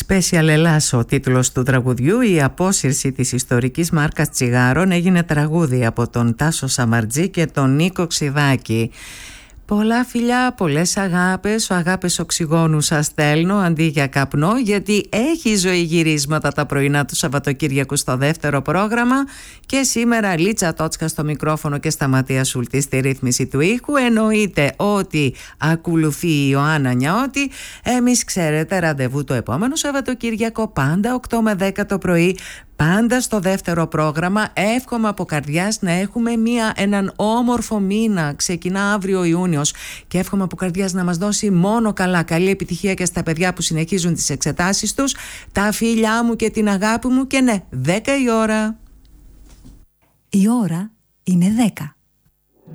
Special Ελλάς ο τίτλος του τραγουδιού. Η απόσυρση της ιστορικής μάρκας τσιγάρων έγινε τραγούδι από τον Τάσο Σαμαρτζή και τον Νίκο Ξιδάκη. Πολλά φιλιά, πολλές αγάπες, αγάπες οξυγόνου σας στέλνω αντί για καπνό, γιατί έχει ζωή γυρίσματα τα πρωινά του Σαββατοκύριακου στο δεύτερο πρόγραμμα και σήμερα Λίτσα Τότσκα στο μικρόφωνο και Σταματία Σουλτή στη ρύθμιση του ήχου. Εννοείται ότι ακολουθεί η Ιωάννα Νιώτη. Εμείς ξέρετε, ραντεβού το επόμενο Σαββατοκύριακο πάντα 8 με 10 το πρωί. Πάντα στο δεύτερο πρόγραμμα. Εύχομαι από καρδιάς να έχουμε έναν όμορφο μήνα. Ξεκινά αύριο ο Ιούνιος και εύχομαι από καρδιάς να μας δώσει μόνο καλά. Καλή επιτυχία και στα παιδιά που συνεχίζουν τις εξετάσεις τους. Τα φίλια μου και την αγάπη μου. Και ναι, 10 η ώρα. Η ώρα είναι 10.